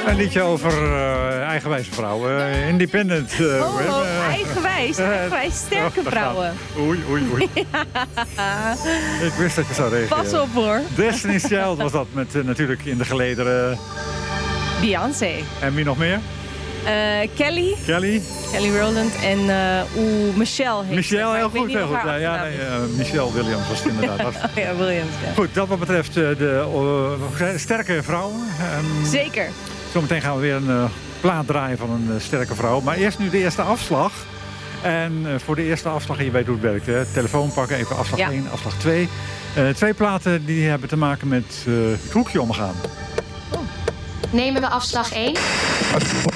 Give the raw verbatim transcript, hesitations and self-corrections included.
Een liedje over uh, eigenwijze vrouwen. Uh, independent. Uh, oh, oh, uh, eigenwijs. Eigenwijs. Sterke oh, vrouwen. Oei, oei, oei. Ik wist dat je zou reageren. Pas op hoor. Destiny's Child was dat met uh, natuurlijk in de gelederen. Beyoncé. En wie nog meer? Uh, Kelly. Kelly. Kelly Rowland en uh, oeh, Michelle heet Michelle, heel goed. Heel goed. Ja, ja, nee, uh, Michelle Williams was het inderdaad. ja, Williams, ja. Goed, dat wat betreft uh, de uh, sterke vrouwen. Um, Zeker. Zometeen gaan we weer een uh, plaat draaien van een uh, sterke vrouw. Maar eerst nu de eerste afslag. En uh, voor de eerste afslag, je weet hoe het werkt. Hè? Telefoon pakken, even afslag ja. één, afslag twee. Uh, twee platen die hebben te maken met uh, het hoekje omgaan. Nemen we afslag één?